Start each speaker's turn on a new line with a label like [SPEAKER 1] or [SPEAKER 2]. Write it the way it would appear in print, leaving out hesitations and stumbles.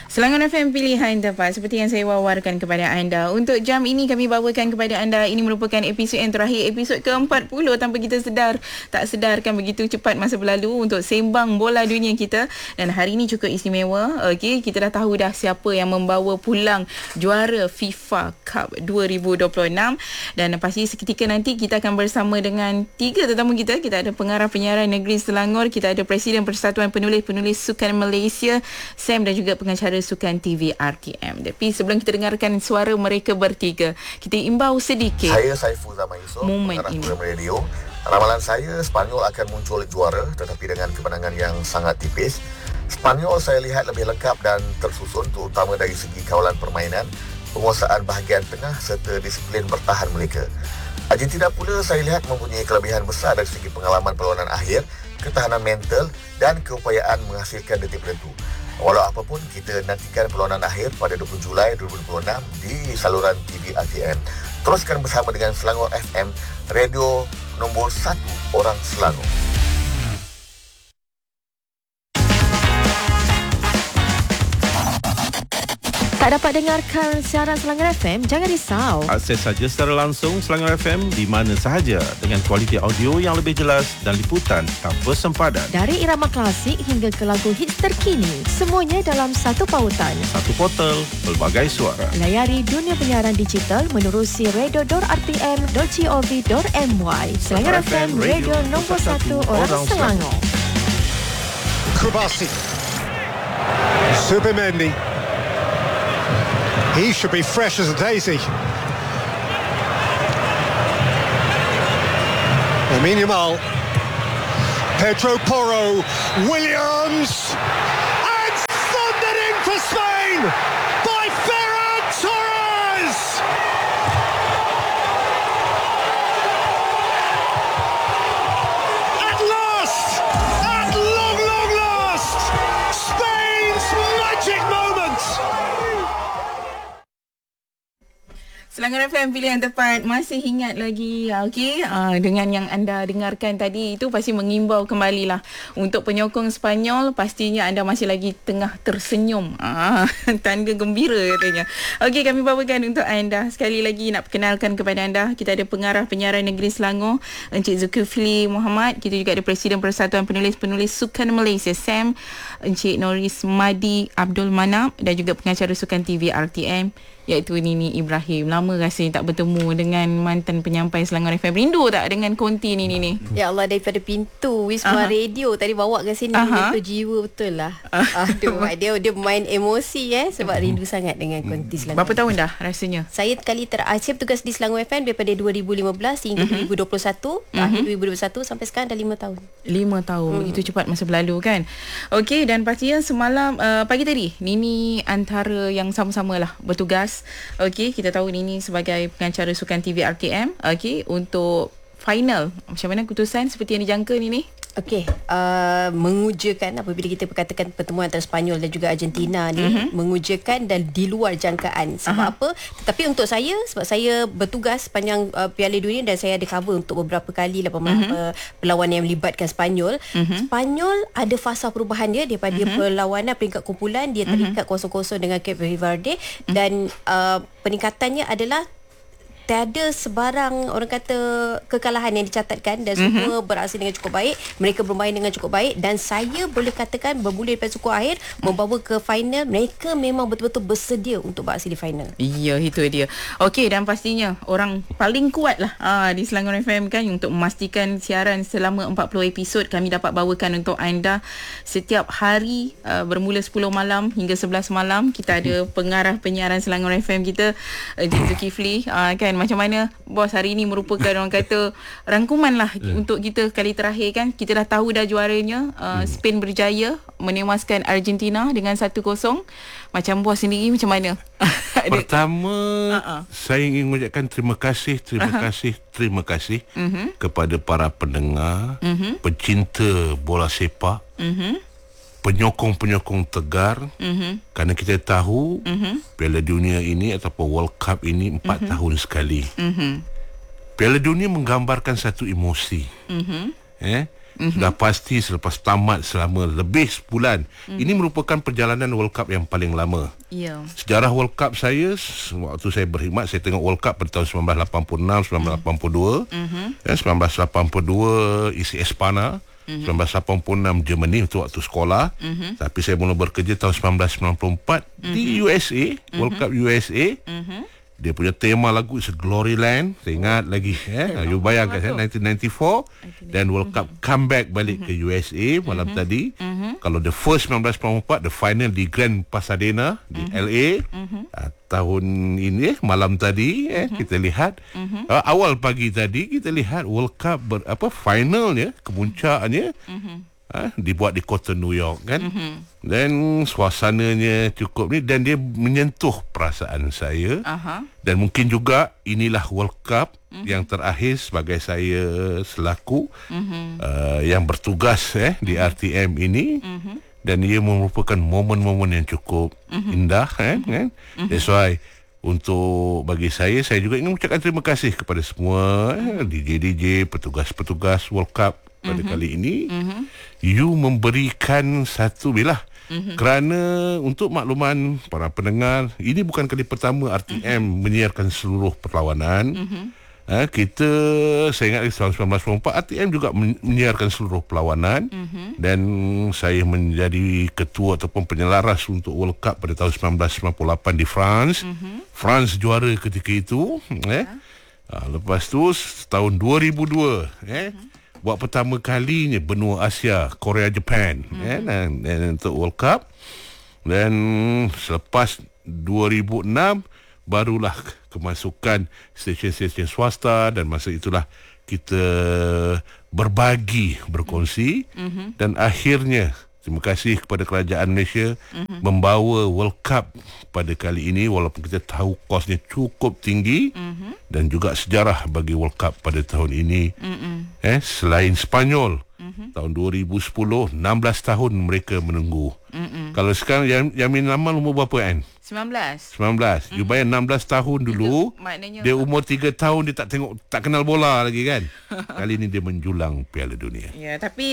[SPEAKER 1] Selangor FM pilihan tepat. Seperti yang saya wawarkan kepada anda, untuk jam ini kami bawakan kepada anda, ini merupakan episod yang terakhir, episod ke-40 tanpa kita tak sedarkan begitu cepat masa berlalu untuk sembang bola dunia kita. Dan hari ini cukup istimewa. Okey, kita dah tahu dah siapa yang membawa pulang juara FIFA Cup 2026. Dan pasti seketika nanti kita akan bersama dengan 3 tetamu kita. Kita ada pengarah penyiaran negeri Selangor, kita ada Presiden Persatuan Penulis Sukan Malaysia Sam, dan juga pengacara Sukan TV RTM. Tapi sebelum kita dengarkan suara mereka bertiga, kita imbau sedikit.
[SPEAKER 2] Saya Saiful Zaman Yusof, pengarah program radio. Ramalan saya, Spanyol akan muncul juara tetapi dengan kemenangan yang sangat tipis. Spanyol saya lihat lebih lengkap dan tersusun, terutama dari segi kawalan permainan, penguasaan bahagian tengah serta disiplin bertahan mereka. Argentina pula saya lihat mempunyai kelebihan besar dari segi pengalaman perlawanan akhir, ketahanan mental dan keupayaan menghasilkan detik penentu. Walau apapun, kita nantikan perlawanan akhir pada 20 Julai 2026 di saluran TV RTM. Teruskan bersama dengan Selangor FM, radio nombor 1 orang Selangor.
[SPEAKER 3] Tak dapat dengarkan siaran Selangor FM? Jangan risau.
[SPEAKER 4] Akses saja secara langsung Selangor FM di mana sahaja dengan kualiti audio yang lebih jelas dan liputan tanpa sempadan.
[SPEAKER 3] Dari irama klasik hingga ke lagu hits terkini, semuanya dalam satu pautan.
[SPEAKER 4] Satu portal, pelbagai suara.
[SPEAKER 3] Layari dunia penyiaran digital menerusi radio.rtm.gov.my. Selangor FM, radio nombor 1 orang Selangor.
[SPEAKER 5] Krubasi, Subimendi. He should be fresh as a daisy. Lamine Yamal, Pedro Porro, Williams, and thundered in for Spain by Ferran Torres. At last, at long last, Spain's magic moment.
[SPEAKER 1] Selangor FM pilihan tepat. Masih ingat lagi, okey, dengan yang anda dengarkan tadi itu pasti mengimbau kembalilah untuk penyokong Spanyol, pastinya anda masih lagi tengah tersenyum. Tanda gembira katanya. Okey, kami bawakan untuk anda sekali lagi, nak perkenalkan kepada anda, kita ada pengarah penyiaran negeri Selangor Encik Zulkifli Muhammad, kita juga ada Presiden Persatuan Penulis Sukan Malaysia Sam, Encik Norris Madi Abdul Manap, dan juga pengacara Sukan TV RTM iaitu Nini Ibrahim. Lama rasanya tak bertemu dengan mantan penyampai Selangor FM. Rindu tak dengan konti ni Nini?
[SPEAKER 6] Ya Allah, daripada pintu Wisma Radio tadi bawa ke sini, itu jiwa betul lah. Aduh, dia main emosi sebab rindu sangat dengan konti Selangor.
[SPEAKER 1] Berapa tahun dah rasanya?
[SPEAKER 6] Saya saya bertugas di Selangor FM daripada 2015 hingga 2021. Akhir 2021 sampai sekarang dah 5 tahun.
[SPEAKER 1] 5 tahun. Begitu cepat masa berlalu kan. Okey, dan pastinya semalam pagi tadi Nini antara yang sama-sama lah bertugas. Okey, kita tahu Nini sebagai pengacara Sukan TV RTM. Okey, untuk final, macam mana keputusan seperti yang dijangka Nini?
[SPEAKER 6] Okey, mengujakan apabila kita berkatakan pertemuan antara Spanyol dan juga Argentina ni, mengujakan dan di luar jangkaan. Sebab apa? Tetapi untuk saya, sebab saya bertugas sepanjang Piala Dunia dan saya ada cover untuk beberapa kali perlawanan yang melibatkan Spanyol. Spanyol ada fasa perubahan dia daripada perlawanan peringkat kumpulan, dia terikat 0-0 dengan Cape Verde, dan peningkatannya adalah tiada sebarang orang kata kekalahan yang dicatatkan, dan semua beraksi dengan cukup baik. Mereka bermain dengan cukup baik, dan saya boleh katakan bermula daripada suku akhir membawa ke final, mereka memang betul-betul bersedia untuk beraksi di final.
[SPEAKER 1] Ya, itu dia. Okey, dan pastinya orang paling kuat lah di Selangor FM kan untuk memastikan siaran selama 40 episod kami dapat bawakan untuk anda setiap hari, bermula 10 malam hingga 11 malam. Kita ada pengarah penyiaran Selangor FM kita, Encik Zulkifli, kan macam mana bos, hari ini merupakan orang kata rangkuman lah untuk kita kali terakhir kan. Kita dah tahu dah juaranya, Spain berjaya menewaskan Argentina dengan 1-0. Macam bos sendiri macam mana?
[SPEAKER 4] Pertama, saya ingin mengucapkan terima kasih kepada para pendengar, pecinta bola sepak, penyokong-penyokong tegar, kerana kita tahu Piala Dunia ini ataupun World Cup ini 4 tahun sekali. Piala Dunia menggambarkan satu emosi. Sudah pasti selepas tamat selama lebih sebulan. Ini merupakan perjalanan World Cup yang paling lama.
[SPEAKER 1] Ya.
[SPEAKER 4] Sejarah World Cup saya, waktu saya berkhidmat, saya tengok World Cup pada tahun 1986, 1982. 1982 isi Espana. 1986 Germany untuk waktu sekolah. Tapi saya mula bekerja tahun 1994 di USA, World Cup USA. Dia punya tema lagu is Glory Land. Saya ingat lagi. You bayangkan 1994. Dan World Cup comeback balik ke USA malam tadi. Kalau the first 1994, the final di Grand Pasadena di LA. Tahun ini malam tadi kita lihat awal pagi tadi kita lihat World Cup finalnya, kemuncaknya dibuat di kota New York kan. Dan suasananya cukup ni dan dia menyentuh perasaan saya. Dan mungkin juga inilah World Cup yang terakhir sebagai saya selaku yang bertugas di RTM ini. Dan ia merupakan momen-momen yang cukup indah kan. That's why untuk bagi saya juga ingin mengucapkan terima kasih kepada semua DJ, petugas-petugas World Cup pada kali ini. You memberikan satu bilah. Kerana untuk makluman para pendengar, ini bukan kali pertama RTM menyiarkan seluruh perlawanan. Saya ingat tahun 1994 RTM juga menyiarkan seluruh perlawanan. Dan saya menjadi ketua ataupun penyelaras untuk World Cup pada tahun 1998 di France. France juara ketika itu. Lepas tu tahun 2002 buat pertama kalinya benua Asia, Korea, Japan dan untuk World Cup. Dan selepas 2006 barulah kemasukan stesen-stesen swasta dan masa itulah kita berkongsi dan akhirnya terima kasih kepada kerajaan Malaysia membawa World Cup pada kali ini walaupun kita tahu kosnya cukup tinggi dan juga sejarah bagi World Cup pada tahun ini. Selain Spanyol tahun 2010 16 tahun mereka menunggu. Kalau sekarang Yamin Amal umur berapa kan? 19. You bayar 16 tahun dulu. Dia umur 3 tahun dia tak kenal bola lagi kan. Kali ini dia menjulang Piala Dunia.
[SPEAKER 1] Ya, tapi